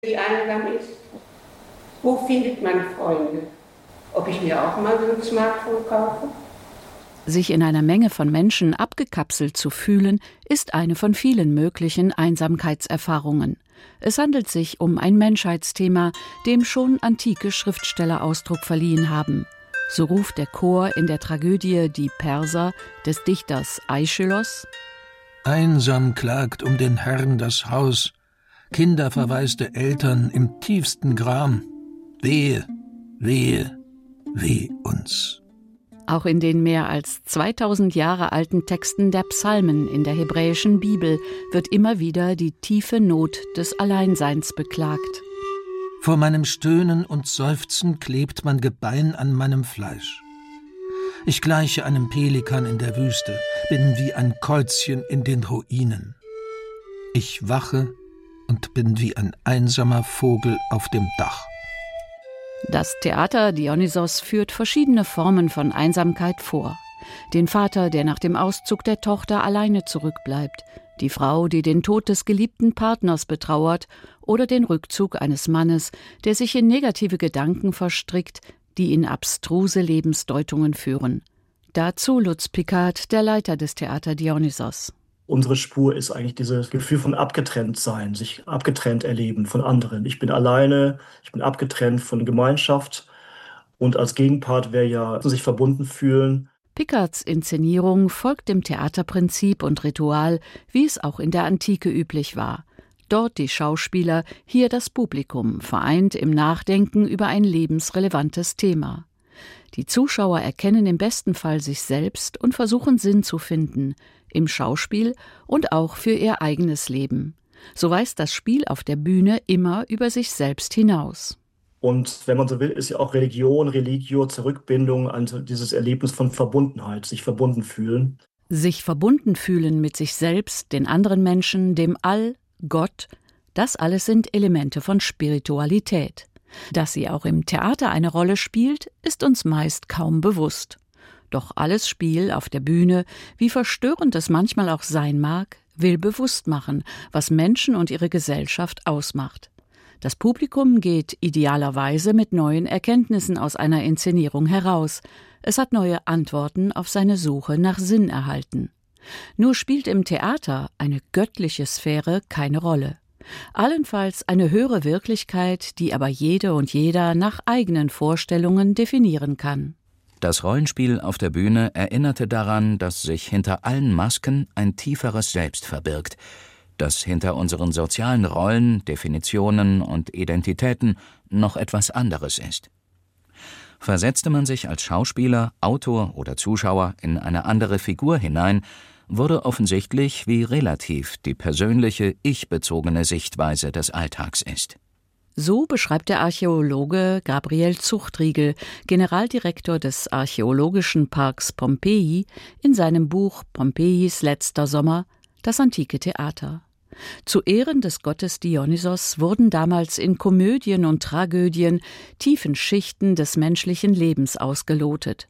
die einsam ist. Wo findet man Freunde? Ob ich mir auch mal so ein Smartphone kaufe? Sich in einer Menge von Menschen abgekapselt zu fühlen, ist eine von vielen möglichen Einsamkeitserfahrungen. Es handelt sich um ein Menschheitsthema, dem schon antike Schriftsteller Ausdruck verliehen haben. So ruft der Chor in der Tragödie Die Perser des Dichters Aeschylos: Einsam klagt um den Herrn das Haus, kinderverwaiste Eltern im tiefsten Gram. Wehe, wehe, weh uns. Auch in den mehr als 2000 Jahre alten Texten der Psalmen in der hebräischen Bibel wird immer wieder die tiefe Not des Alleinseins beklagt. Vor meinem Stöhnen und Seufzen klebt mein Gebein an meinem Fleisch. Ich gleiche einem Pelikan in der Wüste, bin wie ein Käuzchen in den Ruinen. Ich wache und bin wie ein einsamer Vogel auf dem Dach. Das Theater Dionysos führt verschiedene Formen von Einsamkeit vor. Den Vater, der nach dem Auszug der Tochter alleine zurückbleibt, die Frau, die den Tod des geliebten Partners betrauert, oder den Rückzug eines Mannes, der sich in negative Gedanken verstrickt, die in abstruse Lebensdeutungen führen. Dazu Lutz Pickard, der Leiter des Theater Dionysos. Unsere Spur ist eigentlich dieses Gefühl von Abgetrenntsein, sich abgetrennt erleben von anderen. Ich bin alleine, ich bin abgetrennt von Gemeinschaft, und als Gegenpart wäre ja sich verbunden fühlen. Pickards Inszenierung folgt dem Theaterprinzip und Ritual, wie es auch in der Antike üblich war. Dort die Schauspieler, hier das Publikum, vereint im Nachdenken über ein lebensrelevantes Thema. Die Zuschauer erkennen im besten Fall sich selbst und versuchen Sinn zu finden, im Schauspiel und auch für ihr eigenes Leben. So weist das Spiel auf der Bühne immer über sich selbst hinaus. Und wenn man so will, ist ja auch Religion, Religio, Zurückbindung an dieses Erlebnis von Verbundenheit, sich verbunden fühlen. Sich verbunden fühlen mit sich selbst, den anderen Menschen, dem All, Gott, das alles sind Elemente von Spiritualität. Dass sie auch im Theater eine Rolle spielt, ist uns meist kaum bewusst. Doch alles Spiel auf der Bühne, wie verstörend es manchmal auch sein mag, will bewusst machen, was Menschen und ihre Gesellschaft ausmacht. Das Publikum geht idealerweise mit neuen Erkenntnissen aus einer Inszenierung heraus. Es hat neue Antworten auf seine Suche nach Sinn erhalten. Nur spielt im Theater eine göttliche Sphäre keine Rolle. Allenfalls eine höhere Wirklichkeit, die aber jede und jeder nach eigenen Vorstellungen definieren kann. Das Rollenspiel auf der Bühne erinnerte daran, dass sich hinter allen Masken ein tieferes Selbst verbirgt, dass hinter unseren sozialen Rollen, Definitionen und Identitäten noch etwas anderes ist. Versetzte man sich als Schauspieler, Autor oder Zuschauer in eine andere Figur hinein, wurde offensichtlich, wie relativ die persönliche, ich-bezogene Sichtweise des Alltags ist. So beschreibt der Archäologe Gabriel Zuchtriegel, Generaldirektor des Archäologischen Parks Pompeji, in seinem Buch »Pompejis letzter Sommer« das antike Theater. Zu Ehren des Gottes Dionysos wurden damals in Komödien und Tragödien tiefen Schichten des menschlichen Lebens ausgelotet.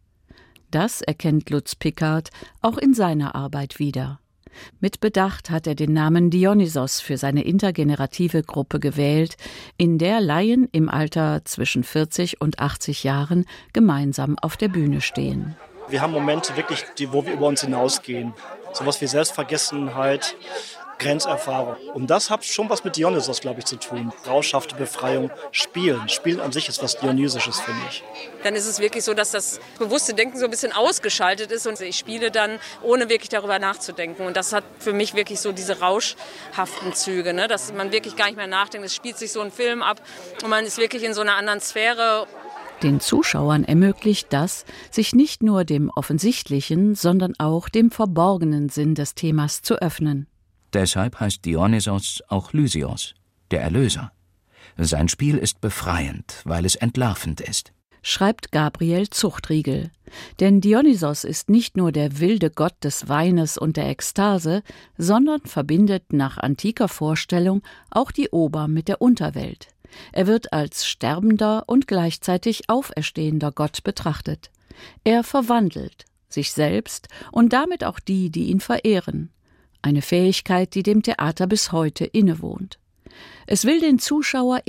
Das erkennt Lutz Pickard auch in seiner Arbeit wieder. Mit Bedacht hat er den Namen Dionysos für seine intergenerative Gruppe gewählt, in der Laien im Alter zwischen 40 und 80 Jahren gemeinsam auf der Bühne stehen. Wir haben Momente wirklich, wo wir über uns hinausgehen. Sowas wie Selbstvergessenheit, Grenzerfahrung. Und das hat schon was mit Dionysos, glaube ich, zu tun. Rauschhafte Befreiung, Spielen. Spielen an sich ist was Dionysisches, finde ich. Dann ist es wirklich so, dass das bewusste Denken so ein bisschen ausgeschaltet ist und ich spiele dann, ohne wirklich darüber nachzudenken. Und das hat für mich wirklich so diese rauschhaften Züge, ne? Dass man wirklich gar nicht mehr nachdenkt. Es spielt sich so ein Film ab und man ist wirklich in so einer anderen Sphäre. Den Zuschauern ermöglicht das, sich nicht nur dem offensichtlichen, sondern auch dem verborgenen Sinn des Themas zu öffnen. Deshalb heißt Dionysos auch Lysios, der Erlöser. Sein Spiel ist befreiend, weil es entlarvend ist. Schreibt Gabriel Zuchtriegel. Denn Dionysos ist nicht nur der wilde Gott des Weines und der Ekstase, sondern verbindet nach antiker Vorstellung auch die Ober- mit der Unterwelt. Er wird als sterbender und gleichzeitig auferstehender Gott betrachtet. Er verwandelt sich selbst und damit auch die, die ihn verehren. Eine Fähigkeit, die dem Theater bis heute innewohnt. Es will den Zuschauer